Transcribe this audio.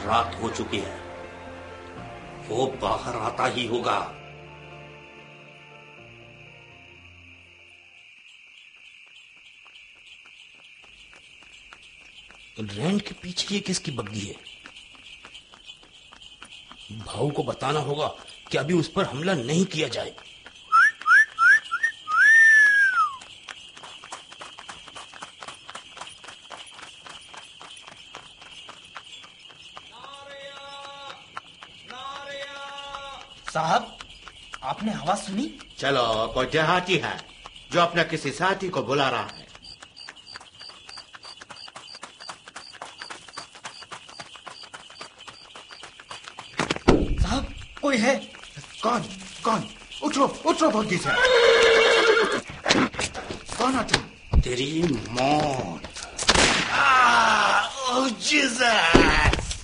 रात हो चुकी है, वो बाहर आता ही होगा। रैंड के पीछे ये किसकी बग्गी है? भाऊ को बताना होगा कि अभी उस पर हमला नहीं किया जाए। साहब, आपने आवाज सुनी? चलो, कोई देहाती है जो अपने किसी साथी को बुला रहा है। साहब, कोई है। कौन? कौन? उठो उठो बग्गी से। कौन है तुम? तेरी मौत। ओह जीसस!